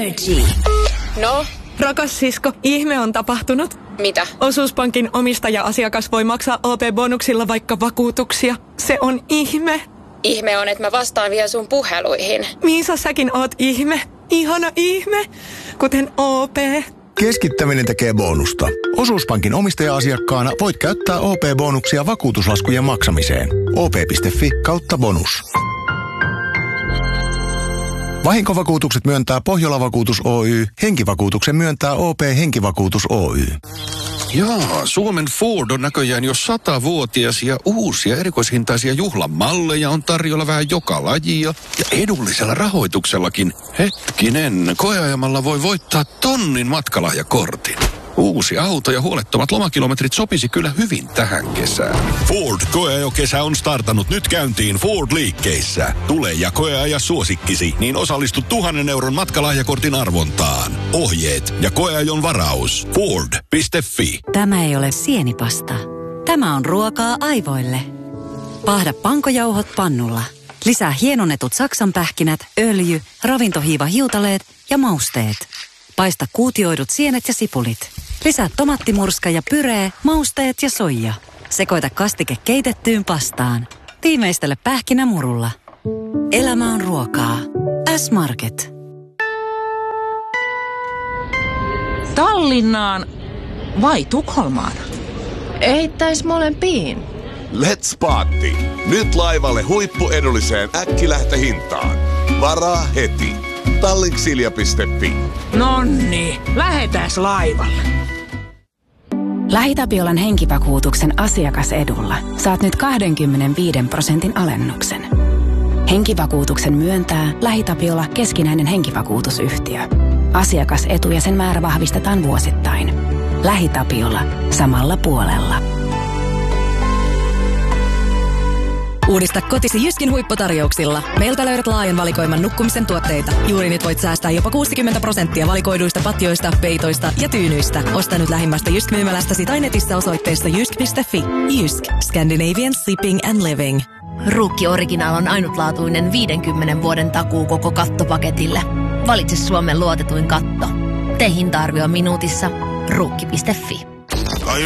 Energy. No? Rakas sisko, ihme on tapahtunut. Mitä? Osuuspankin omistaja-asiakas voi maksaa OP-bonuksilla vaikka vakuutuksia. Se on ihme. Ihme on, että mä vastaan vielä sun puheluihin. Miisa, säkin oot ihme. Ihana ihme. Kuten OP. Keskittäminen tekee bonusta. Osuuspankin omistaja-asiakkaana voit käyttää OP-bonuksia vakuutuslaskujen maksamiseen. op.fi/bonus. Vahinkovakuutukset myöntää Pohjola-vakuutus Oy. Henkivakuutuksen myöntää OP Henkivakuutus Oy. Jaa, Suomen Ford on näköjään jo 100-vuotias ja uusia erikoishintaisia juhlamalleja on tarjolla vähän joka lajia ja edullisella rahoituksellakin. Hetkinen, koeajamalla voi voittaa 1,000 matkalahjakortin. Uusi auto ja huolettomat lomakilometrit sopisi kyllä hyvin tähän kesään. Ford koeajokesä on startannut nyt käyntiin Ford-liikkeissä. Tule ja koeaja suosikkisi, niin osallistu 1,000 euron matkalahjakortin arvontaan. Ohjeet ja koeajon varaus. Ford.fi. Tämä ei ole sienipasta. Tämä on ruokaa aivoille. Paahda pankojauhot pannulla. Lisää hienonnetut saksanpähkinät, öljy, ravintohiiva hiutaleet ja mausteet. Paista kuutioidut sienet ja sipulit. Lisää tomattimurska ja pyree, mausteet ja soija. Sekoita kastike keitettyyn pastaan. Tiimeistele pähkinämurulla. Elämä on ruokaa. S-Market. Tallinnaan vai Tukholmaan? Eittäis molempiin. Let's party! Nyt laivalle huippuedulliseen äkkilähtöhintaan. Varaa heti. Tallinksilja.fi. Nonni, lähetäs laivalle. LähiTapiolan henkivakuutuksen asiakasedulla saat nyt 25% alennuksen. Henkivakuutuksen myöntää LähiTapiola keskinäinen henkivakuutusyhtiö. Asiakasetu ja sen määrä vahvistetaan vuosittain. LähiTapiola samalla puolella. Uudista kotisi Jyskin huipputarjouksilla. Meiltä löydät laajan valikoiman nukkumisen tuotteita. Juuri nyt voit säästää jopa 60% valikoiduista patjoista, peitoista ja tyynyistä. Osta nyt lähimmästä Jysk-myymälästäsi tai netissä osoitteesta jysk.fi. Jysk. Scandinavian Sleeping and Living. Ruukki Original on ainutlaatuinen 50 vuoden takuu koko kattopaketille. Valitse Suomen luotetuin katto. Tee hinta-arvio minuutissa. Ruukki.fi.